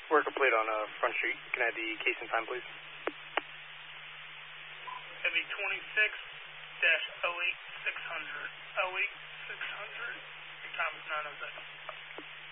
We're complete on Front Street. Can I have the case and time, please? Heavy 26-08600. 08600. Your time is 9:07.